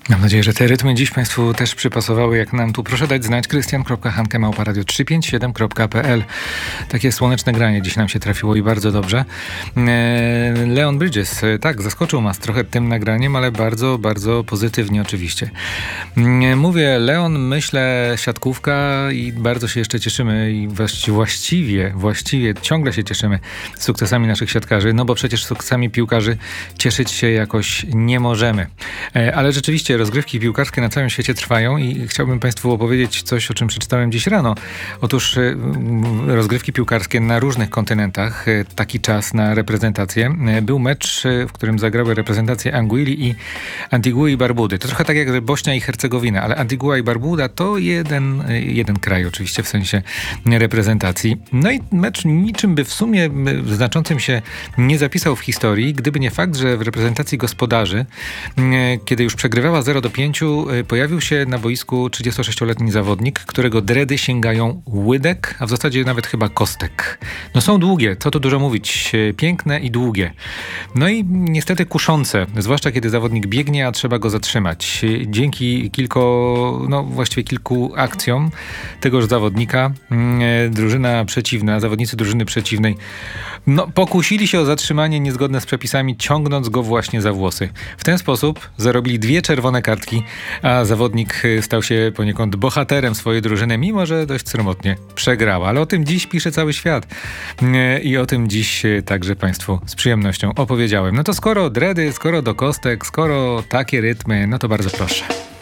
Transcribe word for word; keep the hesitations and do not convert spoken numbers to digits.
Mam nadzieję, że te rytmy dziś Państwu też przypasowały, jak nam tu. Proszę dać znać. krystian kropka hanke małpa radio trzysta pięćdziesiąt siedem kropka p l. Takie słoneczne granie dziś nam się trafiło i bardzo dobrze. Leon Bridges, tak, zaskoczył nas trochę tym nagraniem, ale bardzo, bardzo pozytywnie oczywiście. Mówię Leon, myślę siatkówka i bardzo się jeszcze cieszymy i właściwie, właściwie ciągle się cieszymy z sukcesami naszych siatkarzy, no bo przecież sukcesami piłkarzy cieszyć się jakoś nie możemy. Ale rzeczywiście rozgrywki piłkarskie na całym świecie trwają i chciałbym Państwu opowiedzieć coś, o czym przeczytałem dziś rano. Otóż rozgrywki piłkarskie na różnych kontynentach, taki czas na reprezentację. Był mecz, w którym zagrały reprezentacje Anguilli i Antigui i Barbudy. To trochę tak jak Bośnia i Hercegowina, ale Antigua i Barbuda to jeden, jeden kraj oczywiście w sensie reprezentacji. No i mecz niczym by w sumie znaczącym się nie zapisał w historii, gdyby nie fakt, że w reprezentacji gospodarzy, kiedy już przegrywała zero do pięciu, pojawił się na boisku trzydziestosześcioletni zawodnik, którego dredy sięgają łydek, a w zasadzie nawet chyba kostek. No są długie, co tu dużo mówić, piękne i długie. No i niestety kuszące, zwłaszcza kiedy zawodnik biegnie, a trzeba go zatrzymać. Dzięki kilku, no właściwie kilku akcjom tegoż zawodnika, drużyna przeciwna, zawodnicy drużyny przeciwnej, no pokusili się o zatrzymanie niezgodne z przepisami, ciągnąc go właśnie za włosy. W ten sposób zarobili dwie czerwone kartki, a zawodnik stał się poniekąd bohaterem swojej drużyny, mimo że dość sromotnie przegrała. Ale o tym dziś pisze cały świat i o tym dziś także Państwu z przyjemnością opowiedziałem. No to skoro dredy, skoro do kostek, skoro takie rytmy, no to bardzo proszę.